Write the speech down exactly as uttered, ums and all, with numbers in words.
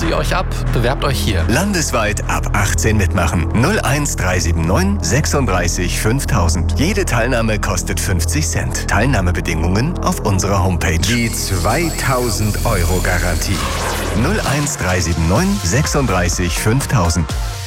sie euch ab. Bewerbt euch hier. Landesweit ab achtzehn mitmachen. null eins drei sieben neun sechsunddreißig fünftausend. Jede Teilnahme kostet fünfzig Cent. Teilnahmebedingungen auf unserer Homepage. Die zweitausend Euro Garantie. null eins drei sieben neun sechsunddreißig fünftausend.